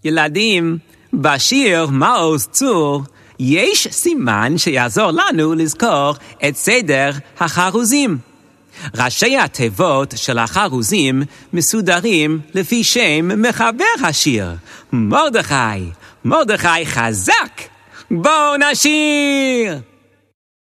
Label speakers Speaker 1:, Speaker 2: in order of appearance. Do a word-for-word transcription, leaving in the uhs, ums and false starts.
Speaker 1: ילדים, בשיר מעוז צור יש סימן שיעזור לנו לזכור את סדר החרוזים. ראשי התיבות של החרוזים מסודרים לפי שם מחבר השיר, מרדכי. מרדכי חזק. בואו נשיר!